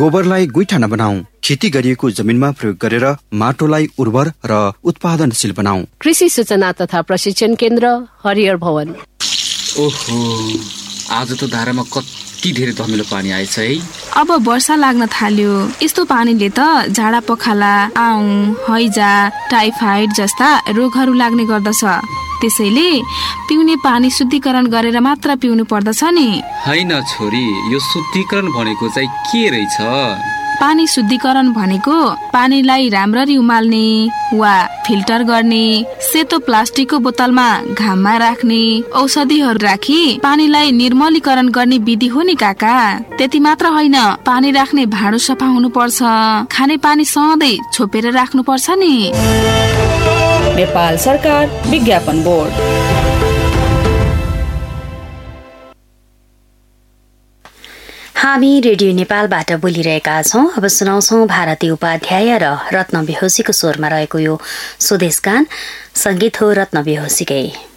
गोबरलाई गुइठा नबनाऊ। खेती गरिएको जमिनमा प्रयोग गरेर माटोलाई उर्वर र उत्पादनशील बनाऊ। कृषि सूचना तथा प्रशिक्षण केन्द्र हरिहर भवन। ओहो, आज त धारामा कति धेरै धमिलो पानी आएछ है। अब वर्षा लाग्न थाल्यो। यस्तो पानीले त झाडा पखाला, आउँ, हैजा, टाइफाइड जस्ता रोगहरू लाग्ने गर्दछ। त्यसैले पिउने पानी शुद्धिकरण गरेर मात्र पिउनु पर्दछ नि। हैन छोरी, यो शुद्धिकरण भनेको चाहिँ के रहेछ? पानी शुद्धिकरण भनेको पानीलाई राम्ररी उमाल्ने वा फिल्टर गर्ने, सेतो प्लास्टिकको बोतलमा घाममा राख्ने, औषधिहरू राखी पानीलाई निर्मलीकरण गर्ने विधि हो नि काका। त्यति मात्र होइन, पानी राख्ने भाँडो सफा हुनु पर्छ। खाने पानी सधैँ छोपेर राख्नु पर्छ नि। नेपाल सरकार विज्ञापन बोर्ड। हामी रेडियो नेपालबाट बोलिरहेका छौं। अब सुनाउँछौं भारतीय उपाध्याय र रत्न बेहोसीको स्वरमा रहेको यो स्वदेश गान। संगीत हो रत्न बेहोसीकै।